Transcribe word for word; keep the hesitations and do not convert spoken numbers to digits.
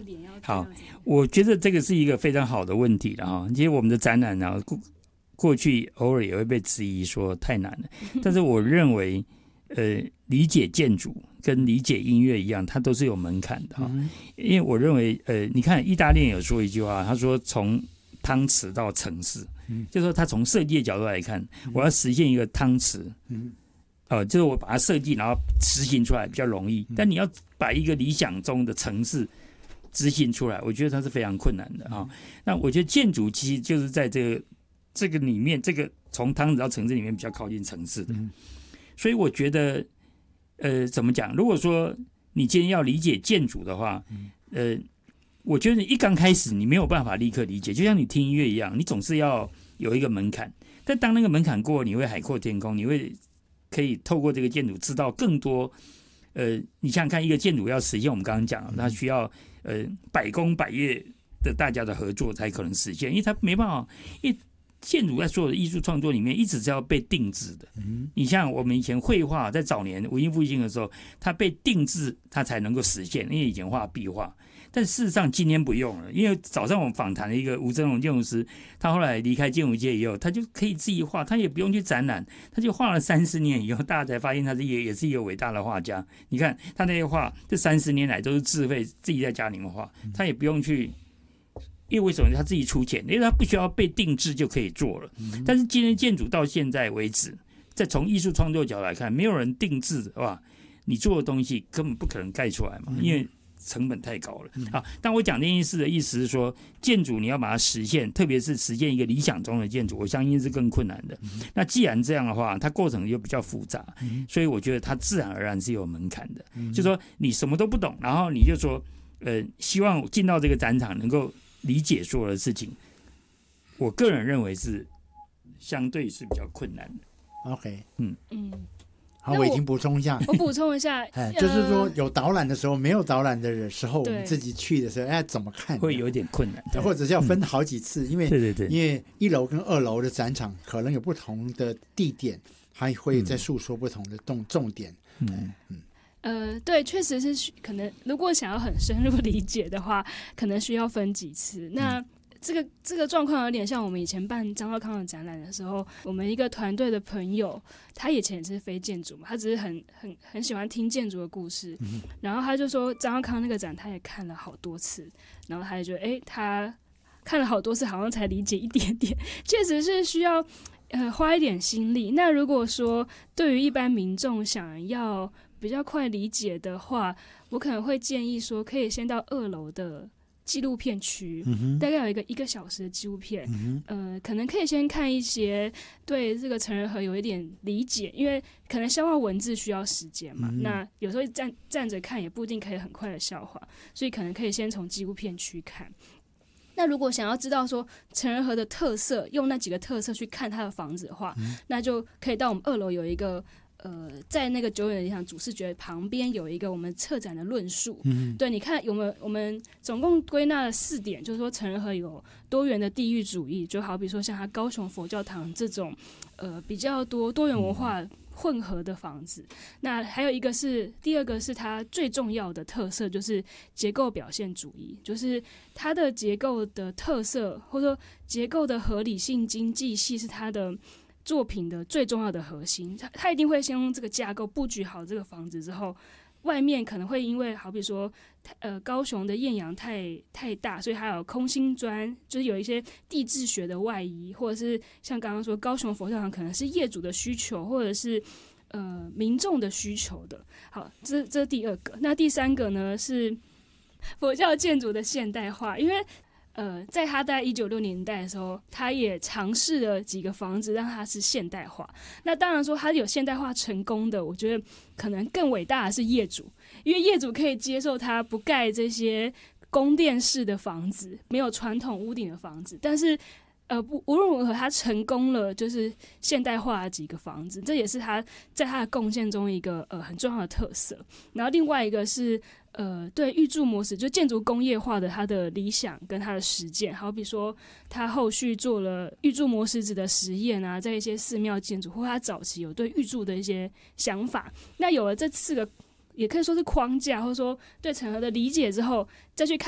点要好，我觉得这个是一个非常好的问题了哈。其实我们的展览啊，过过去偶尔也会被质疑说太难了，但是我认为，呃，理解建筑跟理解音乐一样，它都是有门槛的哈。嗯、因为我认为，呃，你看意大利人有说一句话，他说从汤匙到城市，嗯、就是说他从设计的角度来看，嗯、我要实现一个汤匙，嗯。呃，就是我把它设计，然后实行出来比较容易。但你要把一个理想中的城市执行出来，我觉得它是非常困难的啊。那我觉得建筑其实就是在这个这个里面，这个从汤匙到城市里面比较靠近城市的。所以我觉得，呃，怎么讲？如果说你今天要理解建筑的话，呃，我觉得你一刚开始你没有办法立刻理解，就像你听音乐一样，你总是要有一个门槛。但当那个门槛过，你会海阔天空，你会。可以透过这个建筑知道更多，呃，你想想看，一个建筑要实现，我们刚刚讲，它需要呃百工百业的大家的合作才可能实现，因为它没办法，因为建筑在所有的艺术创作里面一直是要被定制的。嗯，你像我们以前绘画，在早年文艺复兴的时候，它被定制，它才能够实现，因为以前画壁画。但事实上今天不用了，因为早上我们访谈了一个吴峥嵘建筑师，他后来离开建筑界以后，他就可以自己画，他也不用去展览，他就画了三十年以后，大家才发现他是也也是一个伟大的画家。你看他那些画，这三十年来都是自费自己在家里面画，他也不用去，因为为什么他自己出钱？因为他不需要被定制就可以做了。但是今天建筑到现在为止，在从艺术创作角度来看，没有人定制的话，你做的东西根本不可能盖出来嘛，因为成本太高了。好，但我讲这件事的意思是说，建筑你要把它实现，特别是实现一个理想中的建筑，我相信是更困难的。那既然这样的话，它过程又比较复杂，所以我觉得它自然而然是有门槛的。就说你什么都不懂，然后你就说，呃，希望进到这个展场能够理解所有的事情，我个人认为是相对是比较困难的。 OK， 嗯嗯。好，我已经补充一下。 我补充一下， 哎，就是说有导览的时候，没有导览的时候，我们自己去的时候，哎，怎么看会有点困难， 或者是要分好几次，嗯、因为对对对， 因为一楼跟二楼的展场可能有不同的地点，还会在诉说不同的重重点。嗯嗯。 呃，对，确实是可能，如果想要很深入理解的话，可能需要分几次。那、嗯这个这个状况有点像我们以前办张浩康的展览的时候，我们一个团队的朋友，他以前也是非建筑嘛，他只是很很很喜欢听建筑的故事，嗯、然后他就说张浩康那个展他也看了好多次，然后他也觉得，哎，他看了好多次，好像才理解一点点，确实是需要呃花一点心力。那如果说对于一般民众想要比较快理解的话，我可能会建议说，可以先到二楼的纪录片区、嗯、大概有一个一个小时的纪录片、嗯呃、可能可以先看一些对这个成人河有一点理解，因为可能消化文字需要时间嘛、嗯、那有时候 站, 站着看也不一定可以很快的消化，所以可能可以先从纪录片区看。那如果想要知道说成人河的特色，用那几个特色去看它的房子的话、嗯、那就可以到我们二楼有一个呃，在那个久远的理想主视觉旁边有一个我们策展的论述、嗯、对，你看有没有我们总共归纳了四点，就是说成人河有多元的地域主义，就好比说像它高雄佛教堂这种呃比较多多元文化混合的房子、嗯、那还有一个是第二个是它最重要的特色，就是结构表现主义，就是它的结构的特色或者说结构的合理性经济系是它的作品的最重要的核心，他他一定会先用这个架构布局好这个房子之后，外面可能会因为好比说，呃，高雄的艳阳太太大，所以还有空心砖，就是有一些地质学的外移，或者是像刚刚说高雄佛教堂可能是业主的需求，或者是呃民众的需求的。好，这这是第二个。那第三个呢是佛教建筑的现代化，因为呃，在他在一九六零年代的时候，他也尝试了几个房子让它是现代化。那当然说他有现代化成功的，我觉得可能更伟大的是业主，因为业主可以接受他不盖这些宫殿式的房子，没有传统屋顶的房子，但是呃，不无论如何，他成功了，就是现代化的几个房子，这也是他在他的贡献中一个呃很重要的特色。然后另外一个是呃，对预铸模式，就建筑工业化的他的理想跟他的实践，好比说他后续做了预铸模式纸的实验啊，在一些寺庙建筑，或他早期有对预铸的一些想法。那有了这四个，也可以说是框架，或者说对成河的理解之后，再去看